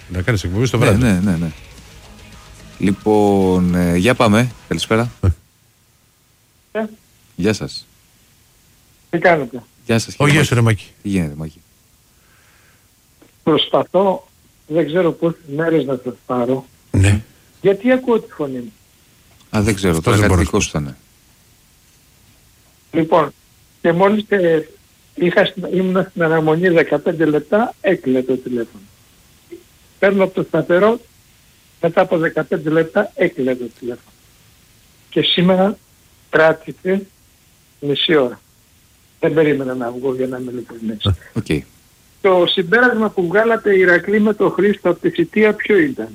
Να κάνεις εκπομπή το βράδυ. Ναι. Λοιπόν, για πάμε. Καλησπέρα. Γεια σας. Τι κάνετε? Γεια σας. Γεια σου ρε Μάκη. Τι γίνεται Μάκη? Προσπαθώ, δεν ξέρω πόσες μέρες να σας πάρω. Ναι. Γιατί ακούω τη φωνή μου. Δεν ξέρω, τώρα κάτι δικό σου ήταν. Λοιπόν, και μόλις ήμουν στην αναμονή 15 λεπτά, έκλεινε το τηλέφωνο. Παίρνω από το σταθερό, μετά από 15 λεπτά έκλεινε το τηλέφωνο. Και σήμερα κράτησε μισή ώρα. Δεν περίμενα να βγω για να είμαι ειλικρινής. Okay. Το συμπέρασμα που βγάλατε Ηρακλή με τον Χρήστο από τη θητεία ποιο ήταν?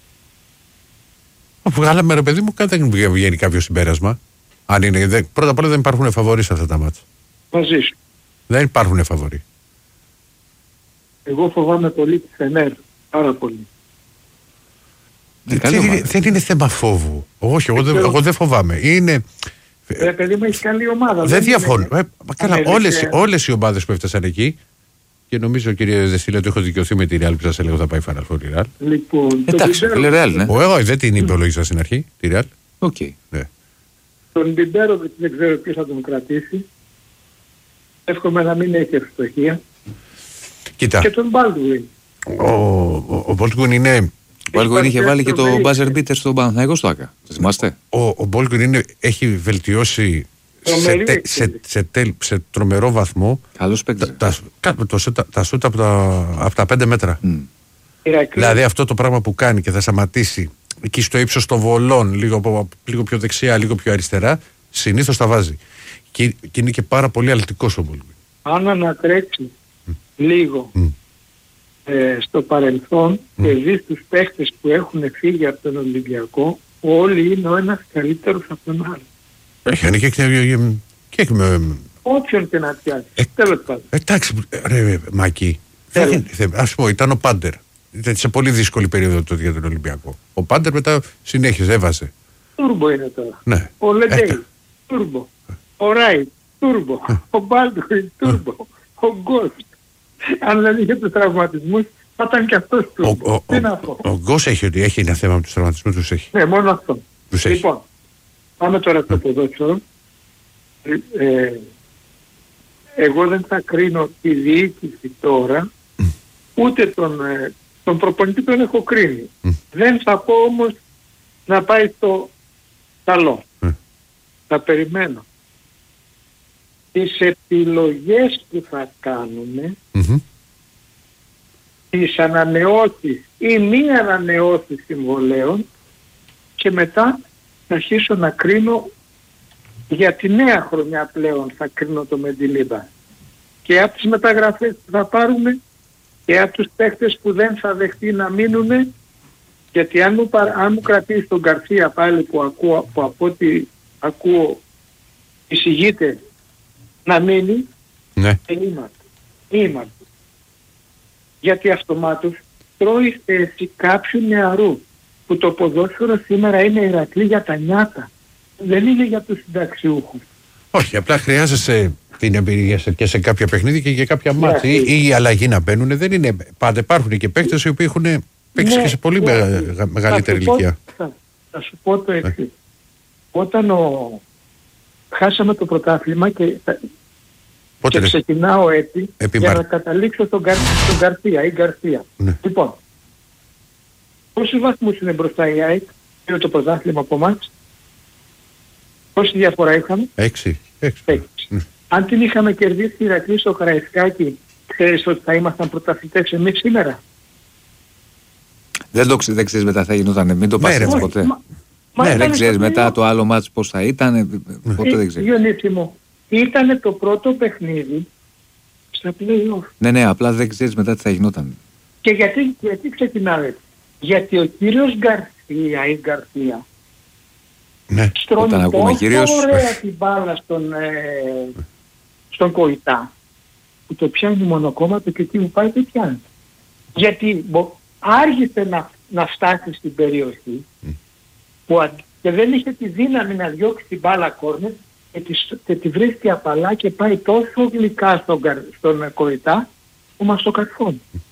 Βγάλαμε ρε παιδί μου, δεν βγαίνει κάποιο συμπέρασμα. Αν είναι, πρώτα απ' όλα δεν υπάρχουν φαβορί σε αυτά τα μάτσα. Μαζί σου. Δεν υπάρχουν φαβορί. Εγώ φοβάμαι πολύ τη Φενέρ. Πάρα πολύ. Δεν είναι θέμα φόβου. Όχι, εγώ δεν φοβάμαι. Είναι... παιδί μου, έχει καλή ομάδα. Δεν διαφωνώ. Όλες οι ομάδες που έφτασαν εκεί, και νομίζω κύριε Δεσίλα ότι έχω δικαιωθεί με τη Real που σας έλεγα θα πάει Final Four η Real. Λοιπόν, εντάξει, φίλε Real, ναι. Εγώ δεν την υπολογίσα στην αρχή, τη Real. Okay. Ναι. Τον Μπιμπέρο δεν ξέρω ποιος θα τον κρατήσει. Εύχομαι να μην έχει ευστοχία. Κοίτα. Και τον Baldwin. Ο Baldwin είναι... Ο Baldwin είχε βάλει και το buzzer beater στον Παναθηναϊκό στο ΆΚΑ. Θυμάστε? Ο Baldwin έχει βελτιώσει σε τρομερό βαθμό τα σούτ από τα 5 μέτρα. Δηλαδή αυτό το πράγμα που κάνει και θα σταματήσει εκεί στο ύψος των βολών, λίγο πιο δεξιά, λίγο πιο αριστερά, συνήθως τα βάζει. Και είναι και πάρα πολύ αλτικός ο Baldwin. Αν ανατρέξει λίγο στο παρελθόν και δεις τους παίχτες που έχουν φύγει από τον Ολυμπιακό, όλοι είναι ο ένας καλύτερος από τον άλλο. Έχει και όποιον και να πιάσει. Τέλος πάντων. Εντάξει ρε Μάκη, ας πω ήταν ο Πάντερ. Ήταν σε πολύ δύσκολη περίοδο τότε για τον Ολυμπιακό. Ο Πάντερ μετά συνέχιζε, έβαζε. Τούρμπο είναι τώρα. Ναι. Ο Λεντέι, τούρμπο. Ο Ράιτ, τούρμπο. Ο Μπάλντουιν, τούρμπο. Ο Γκος. Αν δεν είχε τους τραυματισμούς, θα ήταν και αυτός τούρμπο. Τι να πω. Ο Γκος έχει ένα θέμα με τους τραυματισμούς, τους έχει. Ναι, μόνο αυτό. Λοιπόν, πάμε τώρα στο ποδόσφαιρο. Εγώ δεν θα κρίνω τη διοίκηση τώρα, ούτε τον προπονητή τον έχω κρίνει. Δεν θα πω όμως να πάει στο καλό. Θα περιμένω. Τις επιλογές που θα κάνουμε, τις ανανεώσεις ή μη ανανεώσεις συμβολέων, και μετά θα αρχίσω να κρίνω για τη νέα χρονιά πλέον, θα κρίνω το Μεντιλίμπα. Και από τις μεταγραφές που θα πάρουμε και από τους παίχτες που δεν θα δεχτεί να μείνουνε, γιατί αν μου κρατήσει τον Γκαρσία πάλι που από ό,τι ακούω εισηγείται να μείνει, ναι. Είμαστε. Γιατί αυτομάτως τρώει θέση κάποιου νεαρού, που το ποδόσφαιρο σήμερα είναι Ηρακλή για τα νιάτα. Δεν είναι για τους συνταξιούχους. Όχι, απλά χρειάζεσαι την εμπειρία και σε κάποια παιχνίδια και για κάποια μάτια. Ή η αλλαγή να μπαίνουν. Δεν είναι πάντα. Υπάρχουν και παίκτες οι οποίοι έχουν παίξει και σε πολύ μεγαλύτερη ηλικία. Θα σου πω το εξής. Όταν χάσαμε το πρωτάθλημα και ξεκινάω έτσι για να καταλήξω στον Γκαρσία ή Γκαρσία. Ναι. Λοιπόν, πόσους βαθμούς είναι μπροστά η ΑΕΚ, είναι το πρωτάθλημα από εμάς? Πόση διαφορά είχαμε? 6. Αν την είχαμε κερδίσει η Ηρακλή στο Καραϊσκάκι, ξέρεις ότι θα ήμασταν πρωταθλητές εμείς σήμερα? Δεν ξέρεις μετά θα γινόταν, μην το πας έτσι ποτέ. Δεν ξέρεις μετά το άλλο μάτς πώς θα ήταν, ποτέ δεν ξέρεις. Διονύση μου, ήταν το πρώτο παιχνίδι στα play-off. Ναι, απλά δεν ξέρεις μετά τι θα γινόταν. Και γιατί ξεκινάμε? Γιατί ο κύριος Γκαρσία ή Γκαρσία στρώνει τόσο ωραία την μπάλα στον Κοϊτά, που το πιάνει μονοκόμματο και εκεί που πάει δεν πιάνει. Γιατί άργησε να φτάσει στην περιοχή και δεν είχε τη δύναμη να διώξει την μπάλα κόρνερ και τη βρίσκει απαλά και πάει τόσο γλυκά στον Κοϊτά που μας το καρφώνει.